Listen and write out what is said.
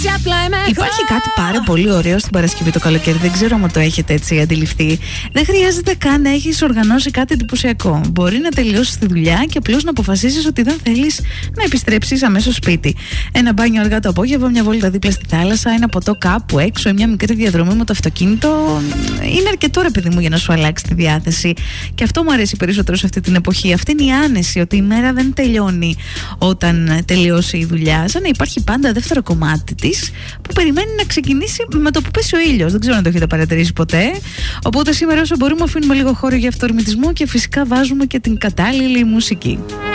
Υπάρχει κάτι πάρα πολύ ωραίο στην Παρασκευή το καλοκαίρι. Δεν ξέρω αν το έχετε έτσι αντιληφθεί. Δεν χρειάζεται καν να έχεις οργανώσει κάτι εντυπωσιακό. Μπορεί να τελειώσεις τη δουλειά και απλώς να αποφασίσεις ότι δεν θέλεις να επιστρέψεις αμέσως σπίτι. Ένα μπάνιο αργά το απόγευμα, μια βόλτα δίπλα στη θάλασσα, ένα ποτό κάπου έξω ή μια μικρή διαδρομή με το αυτοκίνητο. Είναι αρκετό, ρε παιδί μου, για να σου αλλάξει τη διάθεση. Και αυτό μου αρέσει περισσότερο σε αυτή την εποχή. Αυτή είναι η άνεση, ότι η μέρα δεν τελειώνει όταν τελειώσει η δουλειά. Σαν να υπάρχει πάντα δεύτερο κομμάτι της που περιμένει να ξεκινήσει με το που πέσει ο ήλιος. Δεν ξέρω αν το έχετε παρατηρήσει ποτέ. Οπότε σήμερα, όσο μπορούμε, αφήνουμε λίγο χώρο για αυτορμητισμό και φυσικά βάζουμε και την κατάλληλη μουσική.